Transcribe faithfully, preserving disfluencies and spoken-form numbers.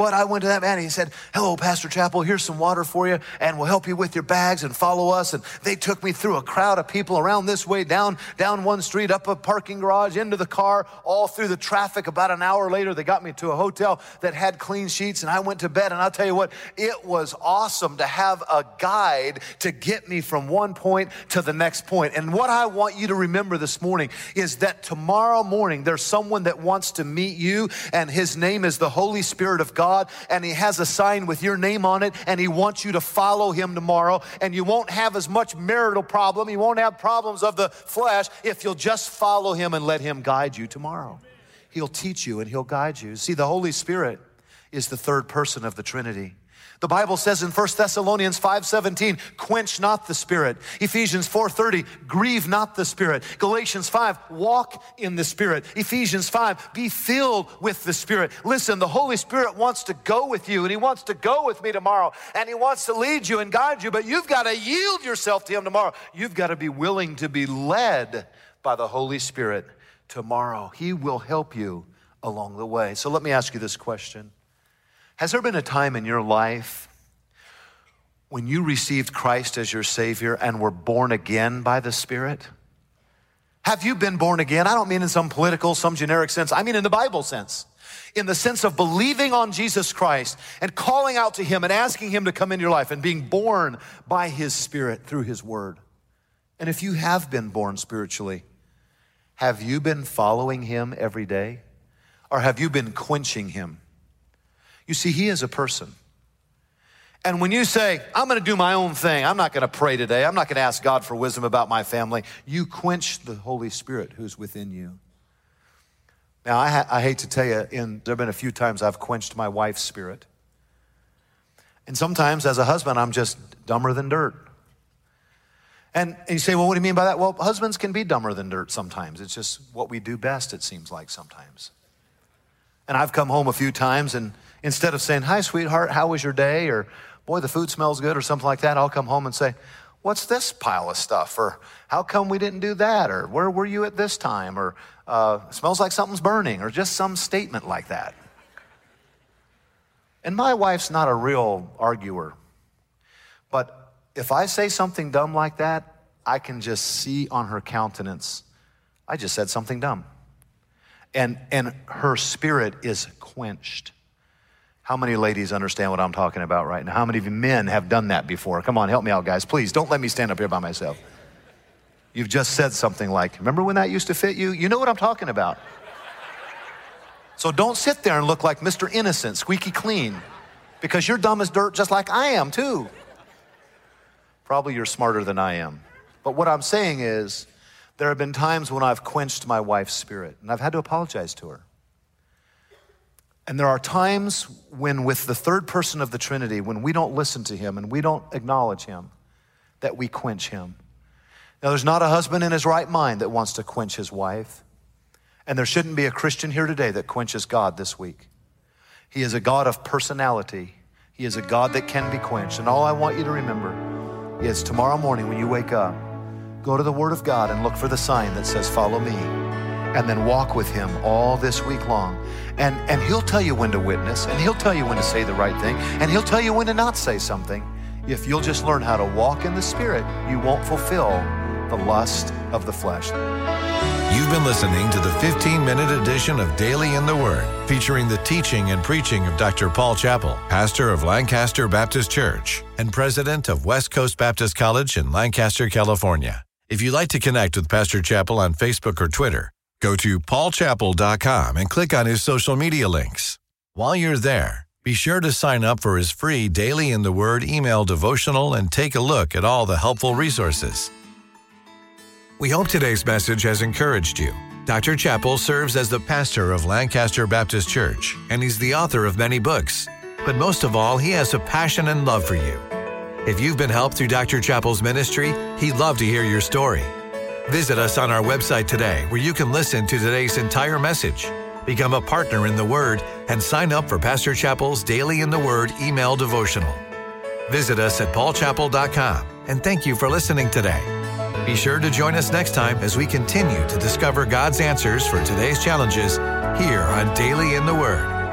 what? I went to that man. He said, hello, Pastor Chappell, here's some water for you, and we'll help you with your bags and follow us. And they took me through a crowd of people around this way, down, down one street, up a parking garage, into the car, all through the traffic. About an hour later, they got me to a hotel that had clean sheets, and I went to bed. And I'll tell you what, it was awesome to have a guide to get me from one point to the next point. And what I want you to remember this morning is that tomorrow morning, there's someone that wants to meet you, and his name is the Holy Spirit of God, and he has a sign with your name on it, and he wants you to follow him tomorrow. And you won't have as much marital problem, you won't have problems of the flesh if you'll just follow him and let him guide you tomorrow. He'll teach you and he'll guide you. See, the Holy Spirit is the third person of the Trinity. The Bible says in First Thessalonians five seventeen, quench not the Spirit. Ephesians four thirty, grieve not the Spirit. Galatians five, walk in the Spirit. Ephesians five, be filled with the Spirit. Listen, the Holy Spirit wants to go with you, and he wants to go with me tomorrow, and he wants to lead you and guide you, but you've got to yield yourself to him tomorrow. You've got to be willing to be led by the Holy Spirit tomorrow. He will help you along the way. So let me ask you this question. Has there been a time in your life when you received Christ as your Savior and were born again by the Spirit? Have you been born again? I don't mean in some political, some generic sense. I mean in the Bible sense. In the sense of believing on Jesus Christ and calling out to him and asking him to come into your life and being born by his Spirit through his word. And if you have been born spiritually, have you been following him every day? Or have you been quenching him? You see, he is a person. And when you say, I'm gonna do my own thing, I'm not gonna pray today, I'm not gonna ask God for wisdom about my family, you quench the Holy Spirit who's within you. Now, I, ha- I hate to tell you, in, there have been a few times I've quenched my wife's spirit. And sometimes as a husband, I'm just dumber than dirt. And, and you say, well, what do you mean by that? Well, husbands can be dumber than dirt sometimes. It's just what we do best, it seems like sometimes. And I've come home a few times, and instead of saying, hi, sweetheart, how was your day? Or, boy, the food smells good, or something like that, I'll come home and say, what's this pile of stuff? Or, how come we didn't do that? Or, where were you at this time? Or, uh, it smells like something's burning, or just some statement like that. And my wife's not a real arguer. But if I say something dumb like that, I can just see on her countenance, I just said something dumb. And, and her spirit is quenched. How many ladies understand what I'm talking about right now? How many of you men have done that before? Come on, help me out, guys. Please, don't let me stand up here by myself. You've just said something like, remember when that used to fit you? You know what I'm talking about. So don't sit there and look like Mister Innocent, squeaky clean, because you're dumb as dirt just like I am too. Probably you're smarter than I am. But what I'm saying is, there have been times when I've quenched my wife's spirit, and I've had to apologize to her. And there are times when, with the third person of the Trinity, when we don't listen to him and we don't acknowledge him, that we quench him. Now, there's not a husband in his right mind that wants to quench his wife. And there shouldn't be a Christian here today that quenches God this week. He is a God of personality. He is a God that can be quenched. And all I want you to remember is tomorrow morning when you wake up, go to the Word of God and look for the sign that says, follow me. And then walk with him all this week long. And, and he'll tell you when to witness, and he'll tell you when to say the right thing, and he'll tell you when to not say something. If you'll just learn how to walk in the Spirit, you won't fulfill the lust of the flesh. You've been listening to the fifteen-minute edition of Daily in the Word, featuring the teaching and preaching of Doctor Paul Chappell, pastor of Lancaster Baptist Church and president of West Coast Baptist College in Lancaster, California. If you'd like to connect with Pastor Chappell on Facebook or Twitter, go to paul chappell dot com and click on his social media links. While you're there, be sure to sign up for his free Daily in the Word email devotional and take a look at all the helpful resources. We hope today's message has encouraged you. Doctor Chappell serves as the pastor of Lancaster Baptist Church, and he's the author of many books. But most of all, he has a passion and love for you. If you've been helped through Doctor Chappell's ministry, he'd love to hear your story. Visit us on our website today, where you can listen to today's entire message, become a partner in the Word, and sign up for Pastor Chappell's Daily in the Word email devotional. Visit us at paul chappell dot com, and thank you for listening today. Be sure to join us next time as we continue to discover God's answers for today's challenges here on Daily in the Word.